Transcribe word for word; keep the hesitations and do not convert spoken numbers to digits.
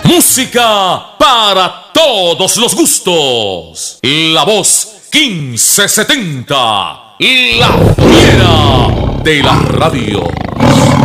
Música para todos los gustos. La voz quince setenta. La fiera de la radio.